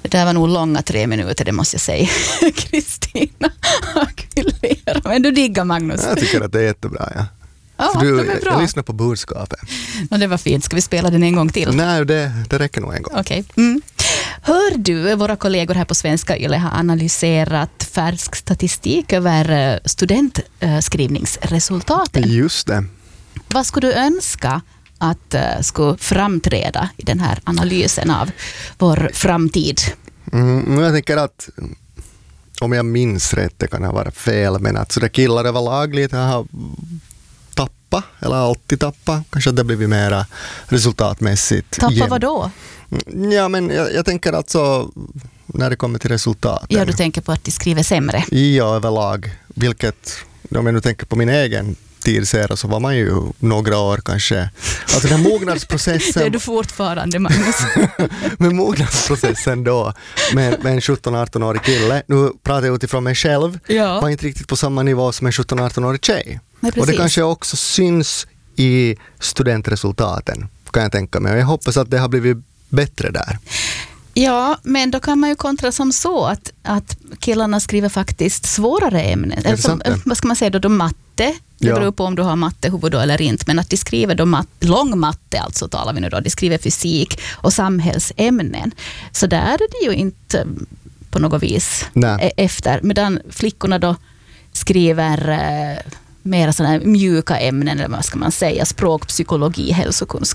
Det där var nog långa 3 minuter, det måste jag säga. Kristina Aguilera. Men du diggar Magnus. Jag tycker att det är jättebra, ja. Ja, Jag lyssnar på budskapet. Ja, det var fint. Ska vi spela den en gång till? Nej, det räcker nog en gång. Okej. Hör du, våra kollegor här på Svenska Yle har analyserat färsk statistik över studentskrivningsresultaten. Just det. Vad skulle du önska att skulle framträda i den här analysen av vår framtid? Jag tänker att om jag minns rätt, det kan ha varit fel, men att så där killar överlag lite har tappat, eller alltid tappat. Kanske det blivit mera resultatmässigt. Tappa vad då? Ja, men jag tänker alltså när det kommer till resultaten. Ja, du tänker på att de skriver sämre. Ja, överlag. Vilket, om jag nu tänker på min egen tidsera, så var man ju några år kanske. Alltså den här mognadsprocessen. Det är du fortfarande, Magnus. Men mognadsprocessen då med en 17-18-årig kille, nu pratar jag utifrån mig själv, var inte riktigt på samma nivå som en 17-18-årig tjej. Och det kanske också syns i studentresultaten, kan jag tänka mig. Och jag hoppas att det har blivit bättre där. Ja, men då kan man ju kontra som så att killarna skriver faktiskt svårare ämnen. Eller som, vad ska man säga då matte? Det beror på om du har mattehuvud då eller inte. Men att de skriver då lång matte, alltså talar vi nu då. De skriver fysik och samhällsämnen. Så där är det ju inte på något vis efter. Medan flickorna då skriver mera sådana mjuka ämnen, eller vad ska man säga, språk, psykologi, hälsokunskap.